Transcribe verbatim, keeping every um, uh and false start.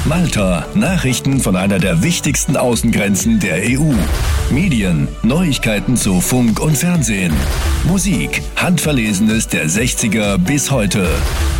Malta, Nachrichten von einer der wichtigsten Außengrenzen der E U. Medien, Neuigkeiten zu Funk und Fernsehen. Musik, Handverlesenes der sechziger bis heute.